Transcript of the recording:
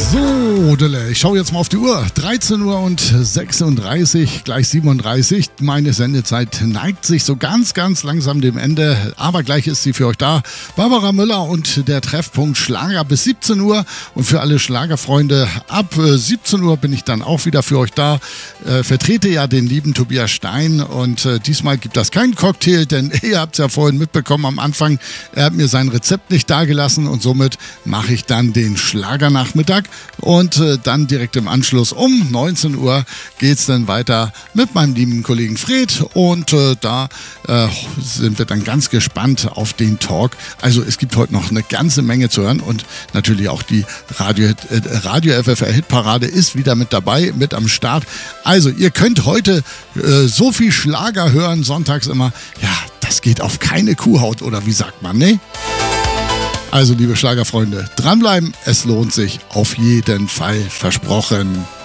So, Dille, ich schaue jetzt mal auf die Uhr. 13 Uhr und 36, gleich 37. Meine Sendezeit neigt sich so ganz langsam dem Ende. Aber gleich ist sie für euch da. Barbara Müller und der Treffpunkt Schlager bis 17 Uhr. Und für alle Schlagerfreunde, ab 17 Uhr bin ich dann auch wieder für euch da. Vertrete ja den lieben Tobias Stein. Und diesmal gibt das keinen Cocktail, denn ihr habt es ja vorhin mitbekommen am Anfang. Er hat mir sein Rezept nicht dagelassen und somit mache ich dann den Schlagernachmittag. Und dann direkt im Anschluss um 19 Uhr geht es dann weiter mit meinem lieben Kollegen Fred. Und da sind wir dann ganz gespannt auf den Talk. Also es gibt heute noch eine ganze Menge zu hören. Und natürlich auch die Radio FFR Hitparade ist wieder mit dabei, mit am Start. Also ihr könnt heute so viel Schlager hören, sonntags immer. Ja, das geht auf keine Kuhhaut, oder wie sagt man, ne? Also, liebe Schlagerfreunde, dranbleiben, es lohnt sich auf jeden Fall, versprochen.